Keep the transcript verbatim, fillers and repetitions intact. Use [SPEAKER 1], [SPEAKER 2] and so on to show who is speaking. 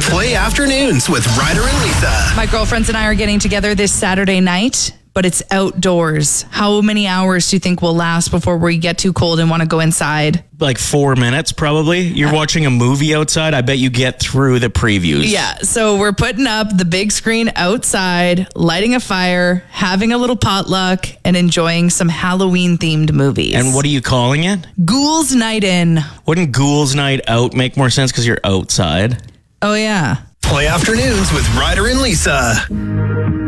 [SPEAKER 1] Play Afternoons with Ryder and Lisa.
[SPEAKER 2] My girlfriends and I are getting together this Saturday night, but it's outdoors. How many hours do you think will last before we get too cold and want to go inside?
[SPEAKER 3] Like four minutes, probably. You're watching a movie outside. I bet you get through the previews.
[SPEAKER 2] Yeah, so we're putting up the big screen outside, lighting a fire, having a little potluck, and enjoying some Halloween-themed movies.
[SPEAKER 3] And what are you calling it?
[SPEAKER 2] Ghouls Night In.
[SPEAKER 3] Wouldn't Ghouls Night Out make more sense because you're outside?
[SPEAKER 2] Oh, yeah.
[SPEAKER 1] Play Afternoons with Ryder and Lisa.